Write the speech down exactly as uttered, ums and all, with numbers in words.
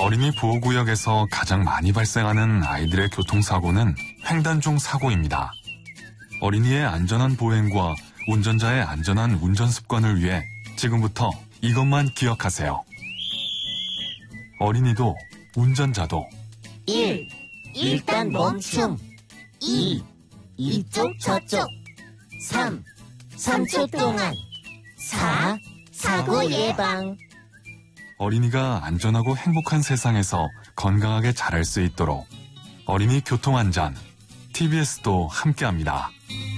어린이 보호구역에서 가장 많이 발생하는 아이들의 교통사고는 횡단중 사고입니다. 어린이의 안전한 보행과 운전자의 안전한 운전 습관을 위해 지금부터 이것만 기억하세요. 어린이도 운전자도 일. 일단 멈춤. 이. 이쪽 저쪽. 삼. 삼 초 동안. 사. 사고 예방. 어린이가 안전하고 행복한 세상에서 건강하게 자랄 수 있도록 어린이 교통안전 티비에스도 함께합니다.